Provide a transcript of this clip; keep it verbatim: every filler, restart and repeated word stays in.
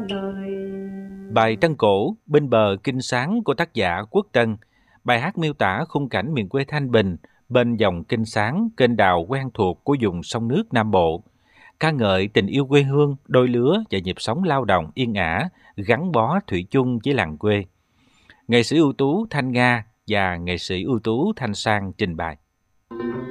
Bài Trân Cổ bên bờ kinh sáng của tác giả Quốc Tân. Bài hát miêu tả khung cảnh miền quê thanh bình bên dòng kinh sáng, kênh đào quen thuộc của vùng sông nước Nam Bộ. Ca ngợi tình yêu quê hương, đôi lứa và nhịp sống lao động yên ả, gắn bó thủy chung với làng quê. Nghệ sĩ ưu tú Thanh Nga và nghệ sĩ ưu tú Thanh Sang trình bày.